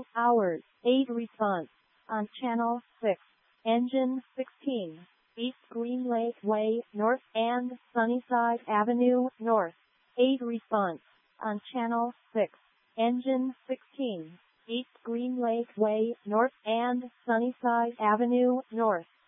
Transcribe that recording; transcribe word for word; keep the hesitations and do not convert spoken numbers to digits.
two hours, eight response. On Channel six, Engine sixteen, East Green Lake Way, North and Sunnyside Avenue, North, eight response. On Channel six, Engine sixteen, East Green Lake Way, North and Sunnyside Avenue, North.